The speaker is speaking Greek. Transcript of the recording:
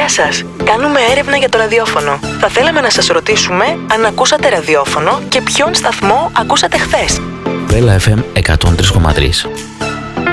σας. Κάνουμε έρευνα για το ραδιόφωνο. Θα θέλαμε να σας ρωτήσουμε αν ακούσατε ραδιόφωνο και ποιον σταθμό ακούσατε χθες. Bella FM 103,3.